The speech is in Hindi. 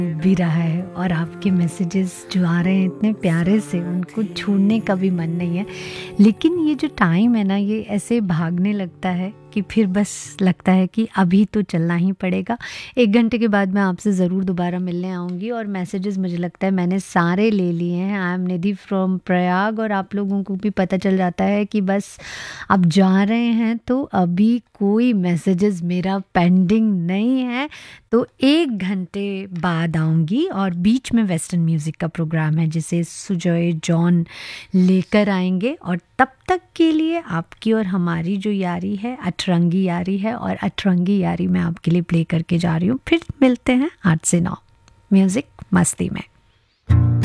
भी रहा है और आपके मैसेजेस जो आ रहे हैं इतने प्यारे से, उनको छोड़ने का भी मन नहीं है। लेकिन ये जो टाइम है ना, ये ऐसे भागने लगता है कि फिर बस लगता है कि अभी तो चलना ही पड़ेगा। 1 घंटे के बाद मैं आपसे ज़रूर दोबारा मिलने आऊँगी और मैसेजेस मुझे लगता है मैंने सारे ले लिए हैं। I am Nidhi from Prayag और आप लोगों को भी पता चल जाता है कि बस आप जा रहे हैं तो अभी कोई मैसेजेस मेरा पेंडिंग नहीं है। तो 1 घंटे बाद आऊँगी और बीच में वेस्टर्न म्यूज़िक का प्रोग्राम है जिसे सुजॉय जॉन लेकर आएंगे। और तब तक के लिए आपकी और हमारी जो यारी है अठरंगी यारी है, और अठरंगी यारी मैं आपके लिए प्ले करके जा रही हूँ। फिर मिलते हैं 8 से 9 म्यूज़िक मस्ती में।